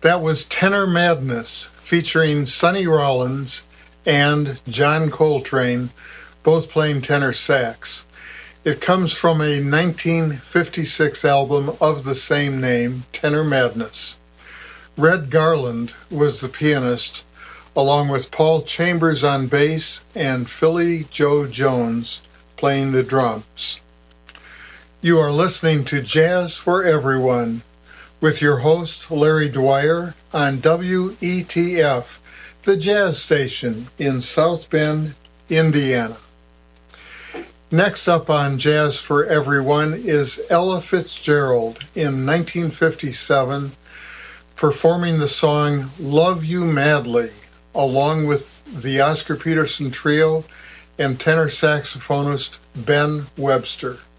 That was Tenor Madness, featuring Sonny Rollins and John Coltrane, both playing tenor sax. It comes from a 1956 album of the same name, Tenor Madness. Red Garland was the pianist, along with Paul Chambers on bass and Philly Joe Jones playing the drums. You are listening to Jazz for Everyone with your host, Larry Dwyer, on WETF, the jazz station in South Bend, Indiana. Next up on Jazz for Everyone is Ella Fitzgerald in 1957, performing the song Love You Madly, along with the Oscar Peterson Trio and tenor saxophonist Ben Webster.